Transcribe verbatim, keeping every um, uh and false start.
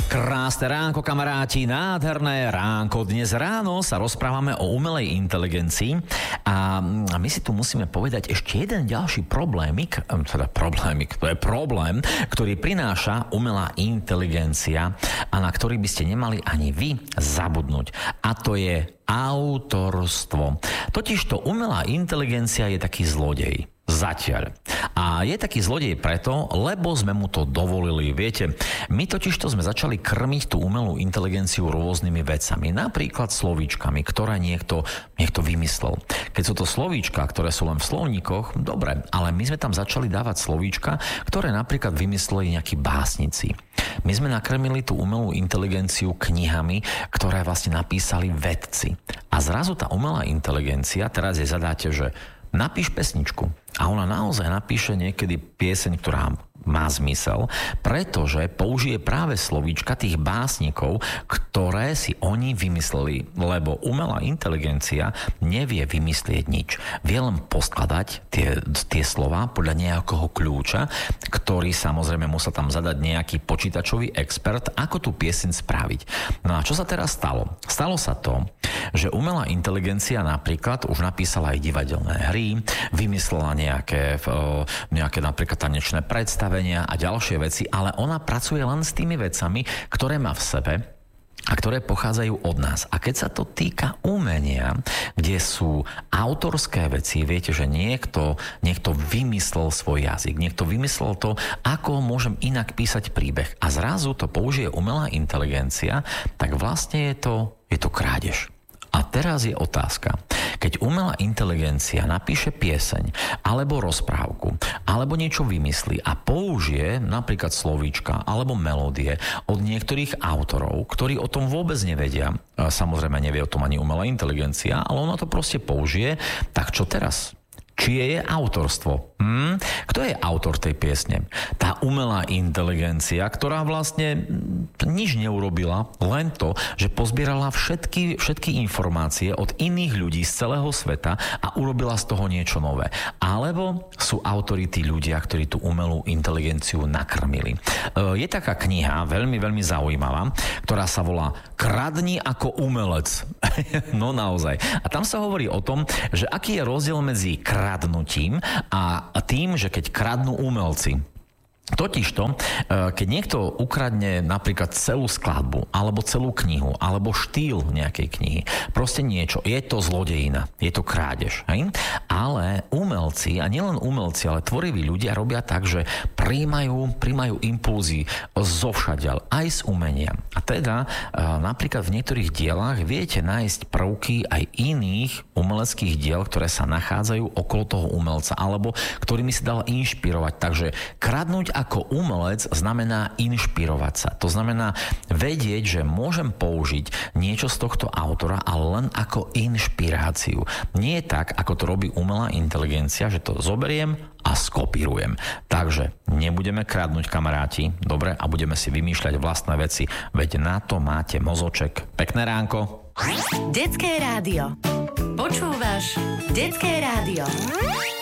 Krásne ránko, kamaráti, nádherné ránko. Dnes ráno sa rozprávame o umelej inteligencii a my si tu musíme povedať ešte jeden ďalší problémik, teda problémik, to je problém, ktorý prináša umelá inteligencia a na ktorý by ste nemali ani vy zabudnúť. A to je autorstvo. Totižto umelá inteligencia je taký zlodej. Zatiaľ. A je taký zlodej preto, lebo sme mu to dovolili. Viete, my totižto sme začali krmiť tú umelú inteligenciu rôznymi vecami. Napríklad slovíčkami, ktoré niekto, niekto vymyslel. Keď sú to slovíčka, ktoré sú len v slovníkoch, dobre, ale my sme tam začali dávať slovíčka, ktoré napríklad vymysleli nejakí básnici. My sme nakrmili tú umelú inteligenciu knihami, ktoré vlastne napísali vedci. A zrazu tá umelá inteligencia, teraz jej zadáte, že napíš pesničku. A ona naozaj napíše niekedy pieseň, ktorá má zmysel, pretože použije práve slovíčka tých básnikov, ktoré si oni vymysleli, lebo umelá inteligencia nevie vymyslieť nič. Vie len poskladať tie, tie slová podľa nejakého kľúča, ktorý samozrejme musel tam zadať nejaký počítačový expert, ako tú pieseň spraviť. No a čo sa teraz stalo? Stalo sa to, že umelá inteligencia napríklad už napísala aj divadelné hry, vymyslela nejaké, nejaké napríklad tanečné predstavenia a ďalšie veci, ale ona pracuje len s tými vecami, ktoré má v sebe a ktoré pochádzajú od nás. A keď sa to týka umenia, kde sú autorské veci, viete, že niekto, niekto vymyslel svoj jazyk, niekto vymyslel to, ako môžem inak písať príbeh a zrazu to použije umelá inteligencia, tak vlastne je to, je to krádež. A teraz je otázka. Keď umelá inteligencia napíše pieseň, alebo rozprávku, alebo niečo vymyslí a použije napríklad slovíčka alebo melódie od niektorých autorov, ktorí o tom vôbec nevedia, samozrejme nevie o tom ani umelá inteligencia, ale ona to proste použije, tak čo teraz? Čie je autorstvo? Hm? Kto je autor tej piesne? Tá umelá inteligencia, ktorá vlastne nič neurobila, len to, že pozbierala všetky, všetky informácie od iných ľudí z celého sveta a urobila z toho niečo nové. Alebo sú autori tí ľudia, ktorí tú umelú inteligenciu nakrmili. Je taká kniha, veľmi, veľmi zaujímavá, ktorá sa volá Kradni ako umelec. No naozaj. A tam sa hovorí o tom, že aký je rozdiel medzi kradnutím a tým, že keď kradnú umelci. Totižto, keď niekto ukradne napríklad celú skladbu, alebo celú knihu, alebo štýl nejakej knihy, proste niečo, je to zlodejina, je to krádež. Hej? Ale umelci, a nielen umelci, ale tvoriví ľudia robia tak, že príjmajú, príjmajú impulzy zovšadiaľ, aj z umenia. A teda napríklad v niektorých dielách viete nájsť prvky aj iných umeleckých diel, ktoré sa nachádzajú okolo toho umelca, alebo ktorými si dal inšpirovať. Takže kradnúť ako umelec znamená inšpirovať sa. To znamená vedieť, že môžem použiť niečo z tohto autora, ale len ako inšpiráciu. Nie je tak, ako to robí umelá inteligencia, že to zoberiem a skopírujem. Takže nebudeme kradnúť, kamaráti, dobre, a budeme si vymýšľať vlastné veci, veď na to máte mozoček. Pekné ránko. Detské rádio. Počúvaš Detské rádio.